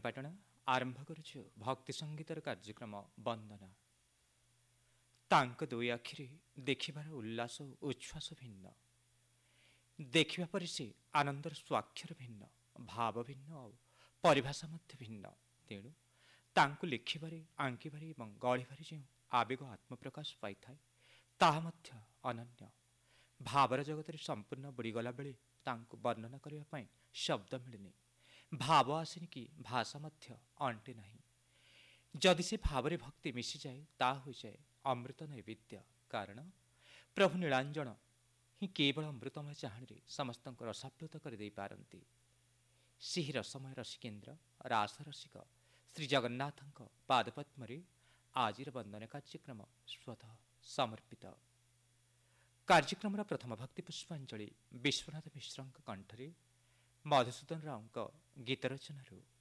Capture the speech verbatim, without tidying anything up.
ପାଟଣା ଆରମ୍ଭ କରୁଛୁ ଭକ୍ତି ସଙ୍ଗୀତର କାର୍ଯ୍ୟକ୍ରମ ବନ୍ଦନା। ତାଙ୍କ ଦୁଇ ଆଖିରେ ଦେଖିବାର ଉଲ୍ଲାସ ଓ ଉଚ୍ଛ୍ୱାସ ଭିନ୍ନ। ଦେଖିବା ପରେ ସେ ଆନନ୍ଦର ସ୍ୱାକ୍ଷର ଭିନ୍ନ, ଭାବ ଭିନ୍ନ ଆଉ ପରିଭାଷା ମଧ୍ୟ ଭିନ୍ନ। ତେଣୁ ତାଙ୍କୁ ଲେଖିବାରେ, ଆଙ୍କିବାରେ ଏବଂ ଗଢ଼ିବାରେ ଯେଉଁ ଆବେଗ ଆତ୍ମପ୍ରକାଶ ପାଇଥାଏ, ତାହା ମଧ୍ୟ ଅନନ୍ୟ। ଭାବର ଜଗତରେ ସମ୍ପୂର୍ଣ୍ଣ ବୁଡ଼ିଗଲା ବେଳେ ତାଙ୍କୁ ବର୍ଣ୍ଣନା କରିବା ପାଇଁ ଶବ୍ଦ ମିଳେନି। ଭାବ ଆସେନି କି ଭାଷା ମଧ୍ୟ ଅଣ୍ଟେ ନାହିଁ। ଯଦି ସେ ଭାବରେ ଭକ୍ତି ମିଶିଯାଏ, ତାହା ହୋଇଯାଏ ଅମୃତ ନୈବେଦ୍ୟ। କାରଣ ପ୍ରଭୁ ନୀଳାଞ୍ଜନ ହିଁ କେବଳ ଅମୃତମୟ ଚାହାଣୀରେ ସମସ୍ତଙ୍କୁ ରସାପ୍ଲୁତ କରିଦେଇ ପାରନ୍ତି। ସେହି ରସମୟ ରସିକେନ୍ଦ୍ର ରାସ ରସିକ ଶ୍ରୀ ଜଗନ୍ନାଥଙ୍କ ପାଦପଦ୍ମରେ ଆଜିର ବନ୍ଦନ କାର୍ଯ୍ୟକ୍ରମ ସ୍ୱତଃ ସମର୍ପିତ। କାର୍ଯ୍ୟକ୍ରମର ପ୍ରଥମ ଭକ୍ତି ପୁଷ୍ପାଞ୍ଜଳି ବିଶ୍ୱନାଥ ମିଶ୍ରଙ୍କ କଣ୍ଠରେ ମଧୁସୂଦନ ରାଓଙ୍କ ଗୀତ ରଚନାରୁ